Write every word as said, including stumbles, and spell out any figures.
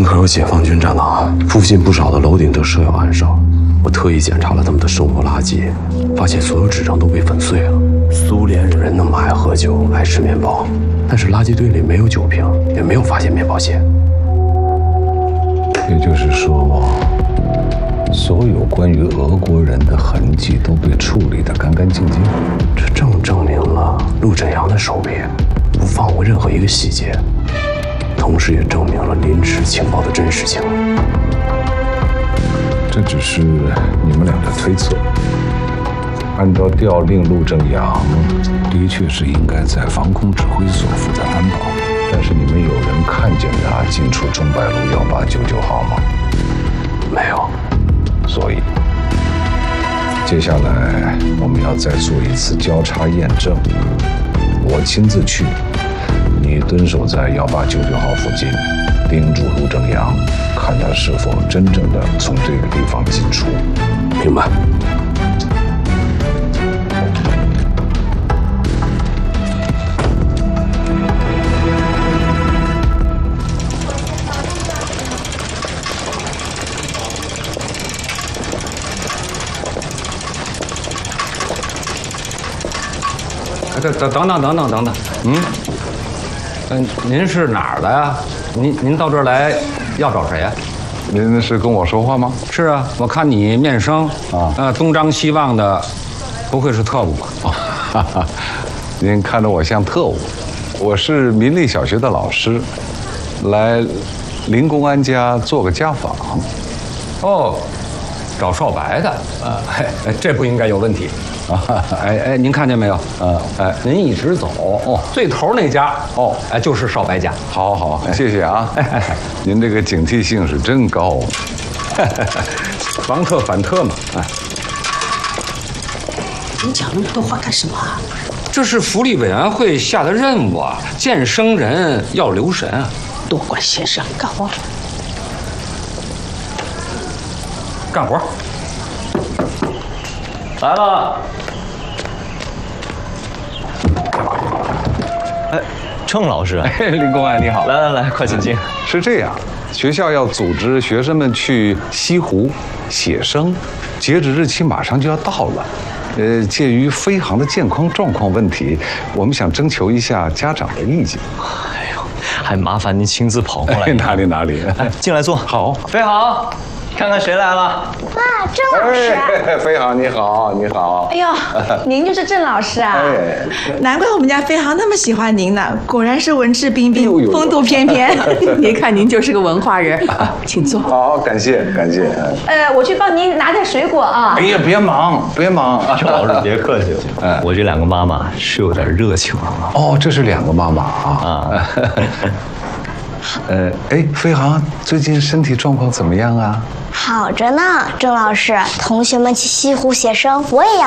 口有解放军战狼，附近不少的楼顶都设有暗哨。我特意检查了他们的生活垃圾，发现所有纸张都被粉碎了。苏联人那么爱喝酒，爱吃面包，但是垃圾堆里没有酒瓶，也没有发现面包屑。 也就是说，所有关于俄国人的痕迹都被处理得干干净净。 这正证明了陆振阳的手笔不放过任何一个细节，同时也证明了临时情报的真实性。 这只是你们俩的推测。按照调令，陆正阳的确是应该在防空指挥所负责安保，但是你们有人看见他进出中百路幺八九九号吗？ 没有。 所以，接下来我们要再做一次交叉验证。我亲自去，你蹲守在幺八九九号附近，盯住陆正阳，看他是否真正的从这个地方进出。 明白。 等等等等等等等等，嗯，嗯，您是哪儿的呀？您您到这儿来要找谁呀？ 您是跟我说话吗？ 是啊，我看你面生啊，呃，东张西望的，不会是特务吧？ 哦，哈哈，您看着我像特务？我是民立小学的老师，来林公安家做个家访。 哦，找少白的啊，哎，这不应该有问题。啊，哎哎，您看见没有？ 嗯， 哎，您一直走，哦，最头那家，哦，哎，就是少白家。 好好，谢谢啊。您这个警惕性是真高， 防特反特嘛。哎， 你讲那么多话干什么啊？ 这是福利委员会下的任务啊，见生人要留神啊。 多管闲事，干活。 干活。 来了。哎，郑老师， 哎，林公安你好， 来来来，快请进。 是这样，学校要组织学生们去西湖写生，截止日期马上就要到了。呃，鉴于飞航的健康状况问题，我们想征求一下家长的意见。 哎呦，还麻烦您亲自跑过来。 哎、哪里哪里， 哎，进来坐。 好， 飞航。看看谁来了！ 哇，郑老师！ 哎，飞航你好，你好！ 哎呦，您就是郑老师啊！哎，难怪我们家飞航那么喜欢您呢，果然是文质彬彬、哎、风度翩翩。 一看您就是个文化人，啊、请坐。 好，感谢感谢。 呃，我去帮您拿点水果啊。 哎呀，别忙别忙， 郑老师别客气了。哎，我这两个妈妈是有点热情啊。 哦，这是两个妈妈啊。啊。呃，哎，飞航最近身体状况怎么样啊？ 好着呢，郑老师。同学们去西湖写生，我也要